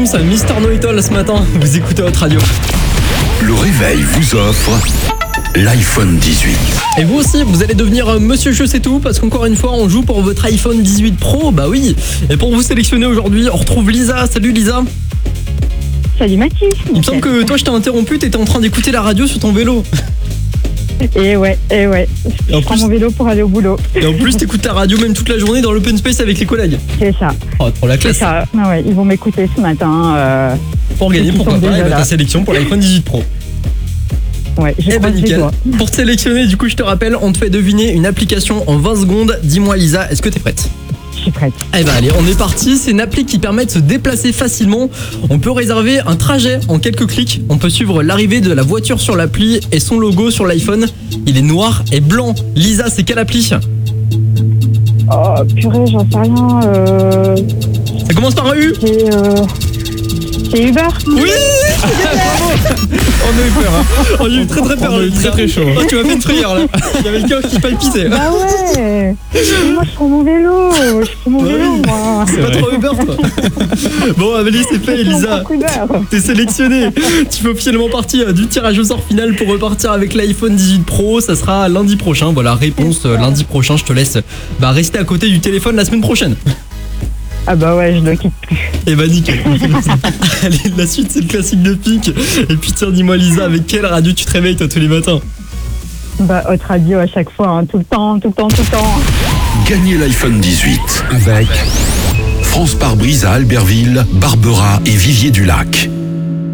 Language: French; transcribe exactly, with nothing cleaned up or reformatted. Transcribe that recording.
réponse à Mister Know-It-All ce matin. Vous écoutez votre radio. Le réveil vous offre l'iPhone dix-huit. Et vous aussi, vous allez devenir euh, Monsieur Je sais tout, parce qu'encore une fois, on joue pour votre iPhone dix-huit Pro. Bah oui. Et pour vous sélectionner aujourd'hui, on retrouve Lisa. Salut Lisa. Salut Mathis. Il me semble que toi, je t'ai interrompu, t'étais en train d'écouter la radio sur ton vélo. Et ouais, et ouais. Et en Je prends plus- mon vélo pour aller au boulot. Et en plus, t'écoutes la radio même toute la journée dans l'open space avec les collègues. C'est ça. Oh, trop la C'est classe. ça. Ah ouais, ils vont m'écouter ce matin. Euh... Pour gagner, Ils pourquoi sont pas, déjà et bah, là. ta sélection pour l'iPhone dix-huit Pro. Ouais, je Eh ben croise les nickel. doigts. Pour te sélectionner, du coup, je te rappelle, on te fait deviner une application en vingt secondes. Dis-moi Lisa, est-ce que t'es prête ? Je suis prête. Eh ben allez, on est parti. C'est une appli qui permet de se déplacer facilement. On peut réserver un trajet en quelques clics. On peut suivre l'arrivée de la voiture sur l'appli et son logo sur l'iPhone. Il est noir et blanc. Lisa, c'est quelle appli ? Oh purée, j'en sais rien. Euh... Ça commence par un U ? C'est euh... c'est Uber. Oui. On a eu peur. Hein. Oh, j'ai eu très très peur. On a eu très très chaud. Oh, tu m'as fait une frayeur là. Il y avait le cœur qui palpitait. Bah ouais. Mais moi je prends mon vélo. Je prends mon Bah vélo oui. moi. C'est pas vrai. trop Uber toi. Bon, Amélie, c'est fait, Je prends Elisa. beaucoup d'heures. T'es sélectionné. Tu fais officiellement partie euh, du tirage au sort final pour repartir avec l'iPhone dix-huit Pro. Ça sera lundi prochain. Voilà, réponse euh, lundi prochain. Je te laisse bah, rester à côté du téléphone la semaine prochaine. Ah bah ouais, je le quitte plus. Et bah nickel. Allez, la suite c'est le classique de Pink. Et puis tiens, dis-moi Lisa, avec quelle radio tu te réveilles toi tous les matins ? Bah haute radio à chaque fois, hein, tout le temps, tout le temps, tout le temps. Gagnez l'iPhone dix-huit avec France Pare-Brise à Albertville, Barbera et Vivier-du-Lac.